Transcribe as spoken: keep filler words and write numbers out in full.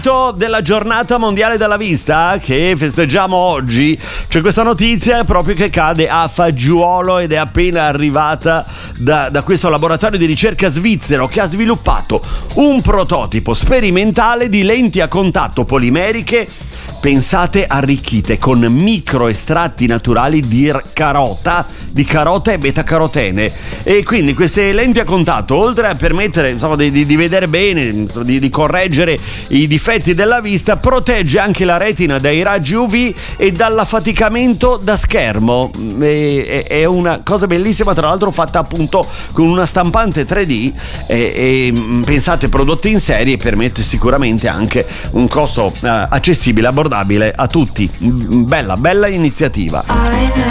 Della giornata mondiale della vista che festeggiamo oggi, c'è questa notizia proprio che cade a fagiolo ed è appena arrivata da, da questo laboratorio di ricerca svizzero che ha sviluppato un prototipo sperimentale di lenti a contatto polimeriche, pensate, arricchite con microestratti naturali di carota, di carota e beta-carotene. E quindi queste lenti a contatto, oltre a permettere insomma di, di, di vedere bene, insomma, di, di correggere i difetti della vista, protegge anche la retina dai raggi U V e dall'affaticamento da schermo. E, è una cosa bellissima, tra l'altro fatta appunto con una stampante tre D e, e pensate, prodotte in serie, permette sicuramente anche un costo eh, accessibile, abbordabile a tutti. Bella, bella iniziativa.